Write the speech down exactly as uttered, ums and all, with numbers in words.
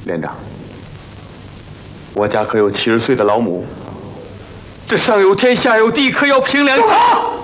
连长，我家可有七十岁的老母？这上有天下有地，可要凭良心。